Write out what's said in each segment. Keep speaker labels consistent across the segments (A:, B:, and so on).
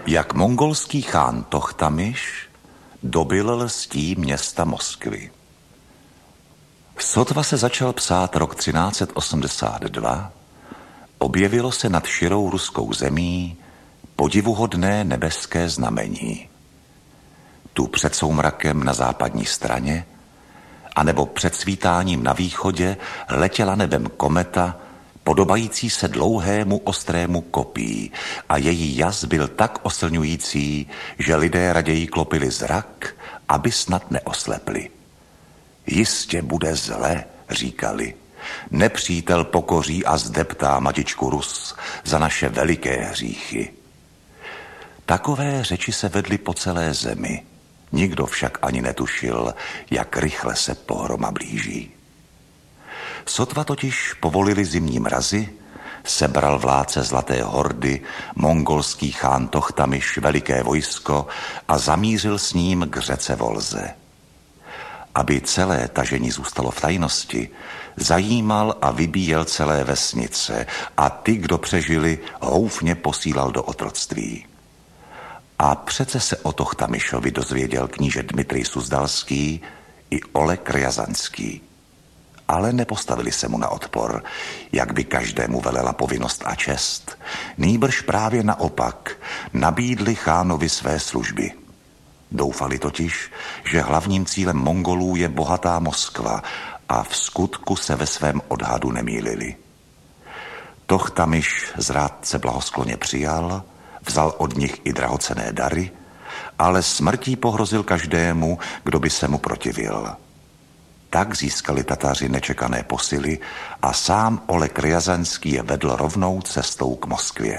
A: Jak mongolský chán Tochtamiš dobyl lstí města Moskvy. Sotva se začal psát rok 1382, objevilo se nad širou ruskou zemí podivuhodné nebeské znamení. Tu před soumrakem na západní straně, anebo před svítáním na východě letěla nebem kometa, podobající se dlouhému ostrému kopí, a její jas byl tak oslňující, že lidé raději klopili zrak, aby snad neoslepli. Jistě bude zle, říkali. Nepřítel pokoří a zdeptá matičku Rus za naše veliké hříchy. Takové řeči se vedly po celé zemi. Nikdo však ani netušil, jak rychle se pohroma blíží. Sotva totiž povolili zimní mrazy, sebral vládce Zlaté hordy, mongolský chán Tochtamiš veliké vojsko a zamířil s ním k řece Volze. Aby celé tažení zůstalo v tajnosti, zajímal a vybíjel celé vesnice a ty, kdo přežili, houfně posílal do otroctví. A přece se o Tochtamišovi dozvěděl kníže Dmitrij Suzdalský i Oleg Rjazanský. Ale nepostavili se mu na odpor, jak by každému velela povinnost a čest. Nýbrž právě naopak nabídli chánovi své služby. Doufali totiž, že hlavním cílem Mongolů je bohatá Moskva, a v skutku se ve svém odhadu nemýlili. Tochtamiš zrádce blahoskloně přijal, vzal od nich i drahocenné dary, ale smrtí pohrozil každému, kdo by se mu protivil. Tak získali Tataři nečekané posily a sám Oleg Rjazanský je vedl rovnou cestou k Moskvě.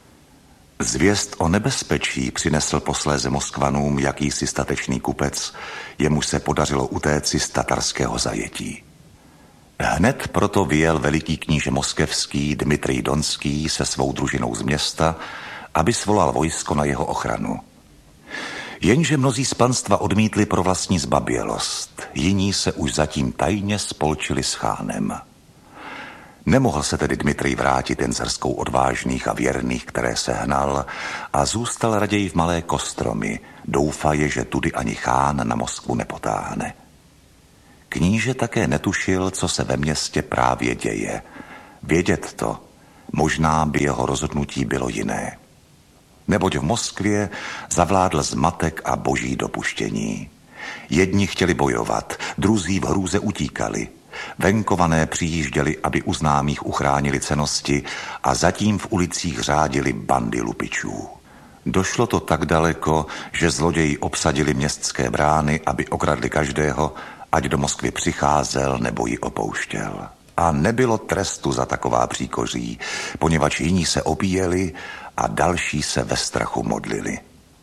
A: Zvěst o nebezpečí přinesl posléze Moskvanům jakýsi statečný kupec, jemuž se podařilo utéci z tatarského zajetí. Hned proto vyjel veliký kníže moskevský Dmitrij Donský se svou družinou z města, aby svolal vojsko na jeho ochranu. Jenže mnozí z panstva odmítli pro vlastní zbabělost, jiní se už zatím tajně spolčili s chánem. Nemohl se tedy Dmitrij vrátit jen s hrskou odvážných a věrných, které se hnal, a zůstal raději v Malé Kostromi, doufaje, že tudy ani chán na Moskvu nepotáhne. Kníže také netušil, co se ve městě právě děje. Vědět to, možná by jeho rozhodnutí bylo jiné. Neboť v Moskvě zavládl zmatek a boží dopuštění. Jedni chtěli bojovat, druzí v hrůze utíkali. Venkované přijížděli, aby u známých uchránili cennosti, a zatím v ulicích řádili bandy lupičů. Došlo to tak daleko, že zloději obsadili městské brány, aby okradli každého, ať do Moskvy přicházel nebo ji opouštěl. A nebylo trestu za taková příkoří, poněvadž jiní se opíjeli a další se ve strachu modlili.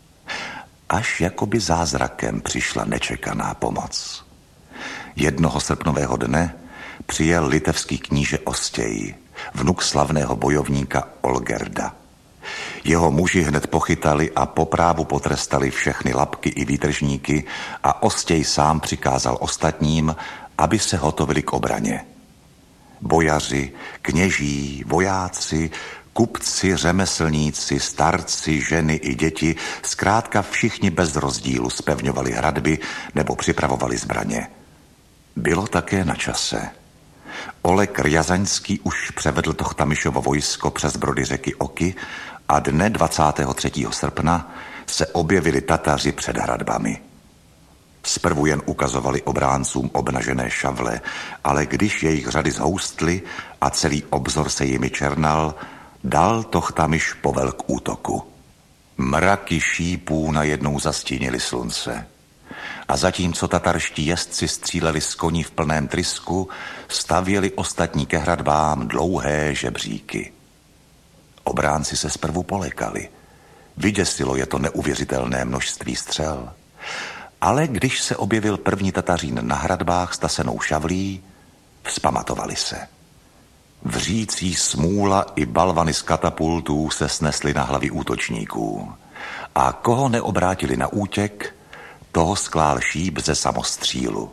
A: Až jakoby zázrakem přišla nečekaná pomoc. Jednoho srpnového dne přijel litevský kníže Ostěj, vnuk slavného bojovníka Olgerda. Jeho muži hned pochytali a po právu potrestali všechny lapky i výtržníky a Ostěj sám přikázal ostatním, aby se hotovili k obraně. Bojaři, kněží, vojáci, kupci, řemeslníci, starci, ženy i děti, zkrátka všichni bez rozdílu zpevňovali hradby nebo připravovali zbraně. Bylo také na čase. Oleg Rjazaňský už převedl Tochtamišovo vojsko přes brody řeky Oky a dne 23. srpna se objevili Tataři před hradbami. Zprvu jen ukazovali obráncům obnažené šavle, ale když jejich řady zhoustly a celý obzor se jimi černal, dal Tochtamiš povel k útoku. Mraky šípů najednou zastínily slunce. A zatímco tatarští jezdci stříleli z koní v plném trysku, stavěli ostatní ke hradbám dlouhé žebříky. Obránci se zprvu polekali. Vyděsilo je to neuvěřitelné množství střel. Ale když se objevil první Tatařín na hradbách s tasenou šavlí, vzpamatovali se. Vřící smůla i balvany z katapultů se snesly na hlavy útočníků. A koho neobrátili na útěk, toho sklál šíp ze samostřílu.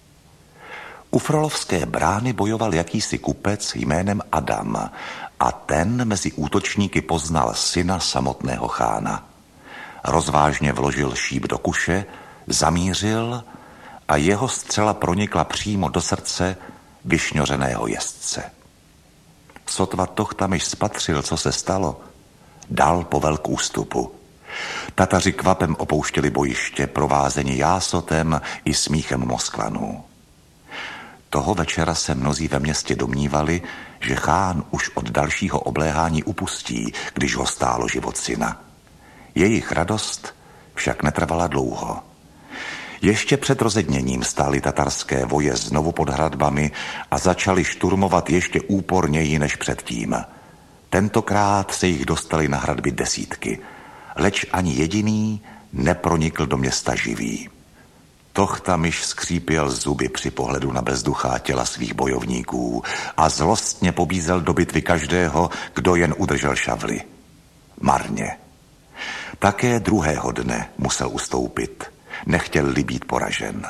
A: U Frolovské brány bojoval jakýsi kupec jménem Adam a ten mezi útočníky poznal syna samotného chána. rozvážně vložil šíp do kuše, zamířil a jeho střela pronikla přímo do srdce vyšňořeného jezdce. Sotva Tochtamiš spatřil, co se stalo, dal povelk ústupu. Tataři kvapem opouštěli bojiště, provázeni jásotem i smíchem Moskvanů. Toho večera se mnozí ve městě domnívali, že chán už od dalšího obléhání upustí, když ho stálo život syna. Jejich radost však netrvala dlouho. Ještě před rozedněním stály tatarské voje znovu pod hradbami a začali šturmovat ještě úporněji než předtím. Tentokrát se jich dostali na hradby desítky, leč ani jediný nepronikl do města živý. Tochtamiš skřípěl zuby při pohledu na bezduchá těla svých bojovníků a zlostně pobízel do bitvy každého, kdo jen udržel šavli. Marně. Také druhého dne musel ustoupit, nechtěl-li být poražen.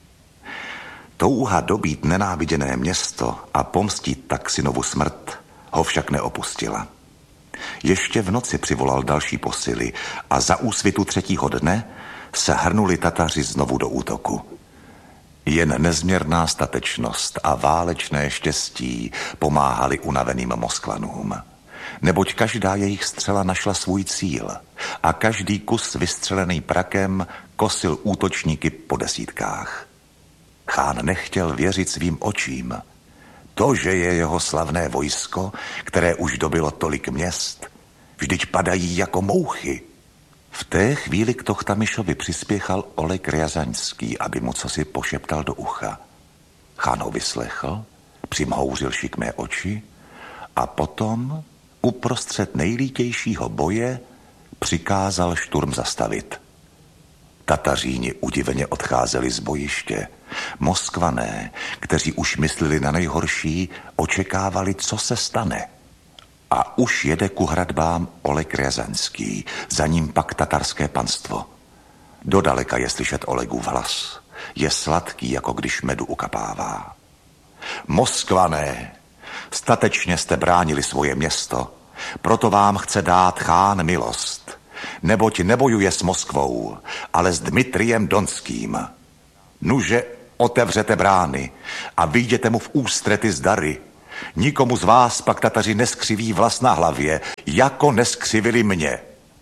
A: Touha dobít nenáviděné město a pomstit tak synovu smrt ho však neopustila. Ještě v noci přivolal další posily a za úsvitu třetího dne se hrnuli Tataři znovu do útoku. Jen nezměrná statečnost a válečné štěstí pomáhali unaveným Moskvanům. Neboť každá jejich střela našla svůj cíl a každý kus vystřelený prakem kosil útočníky po desítkách. Chán nechtěl věřit svým očím. To, že je jeho slavné vojsko, které už dobylo tolik měst, vždyť padají jako mouchy. V té chvíli k Tochtamišovi přispěchal Oleg Rjazaňský, aby mu cosi pošeptal do ucha. Chán ho vyslechl, přimhouřil šikmé oči a potom uprostřed nejlítějšího boje přikázal šturm zastavit. Tataříni udiveně odcházeli z bojiště. Moskvané, kteří už mysleli na nejhorší, očekávali, co se stane. A už jede ku hradbám Oleg Rjazaňský, za ním pak tatarské panstvo. Dodaleka je slyšet Olegův hlas. Je sladký, jako když medu ukapává. Moskvané, statečně jste bránili svoje město, proto vám chce dát chán milost. Neboť nebojuje s Moskvou, ale s Dmitrijem Donským. Nuže otevřete brány a vyjděte mu v ústrety z dary. Nikomu z vás pak Tataři neskřiví vlas na hlavě, jako neskřivili mě.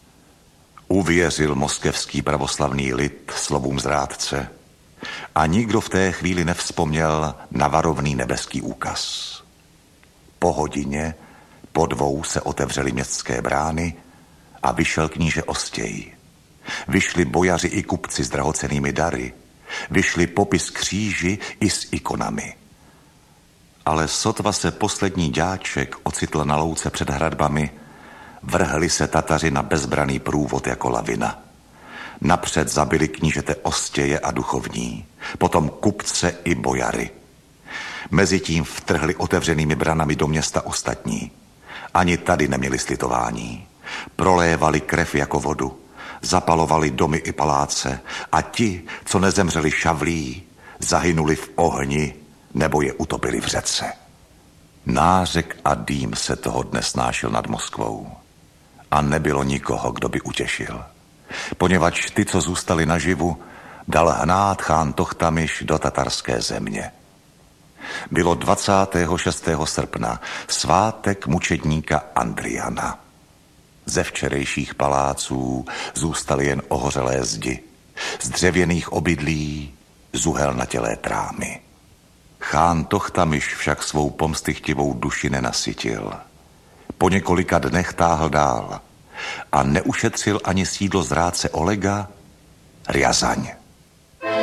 A: Uvěřil moskevský pravoslavný lid slovům zrádce a nikdo v té chvíli nevzpomněl na varovný nebeský úkaz. Po hodině, po dvou se otevřely městské brány a vyšel kníže Ostěj. Vyšli bojaři i kupci s drahocennými dary, vyšli popis kříži i s ikonami. Ale sotva se poslední ďáček ocitl na louce před hradbami, vrhli se Tataři na bezbraný průvod jako lavina. Napřed zabili knížete Ostěje a duchovní, potom kupce i bojary. Mezitím vtrhli otevřenými branami do města ostatní. Ani tady neměli slitování. Prolévali krev jako vodu, zapalovali domy i paláce a ti, co nezemřeli šavlí, zahynuli v ohni nebo je utopili v řece. Nářek a dým se toho dne snášel nad Moskvou a nebylo nikoho, kdo by utěšil. Poněvadž ty, co zůstali naživu, dal hnát chán Tochtamiš do tatarské země. Bylo 26. srpna, svátek mučedníka Andriana. Ze včerejších paláců zůstaly jen ohořelé zdi, z dřevěných obydlí zuhelnatělé trámy. Chán Tochtamiš však svou pomstychtivou duši nenasytil. Po několika dnech táhl dál a neušetřil ani sídlo zrádce Olega, Rjazaň.